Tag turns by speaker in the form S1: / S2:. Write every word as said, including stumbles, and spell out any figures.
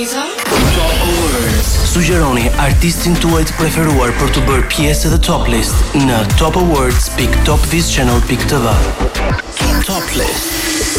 S1: Top Awards. Sugjeroni artistin tuaj të preferuar për të bërë pjesë dhe Top List në top awards dot top vis channel dot t v. Top List.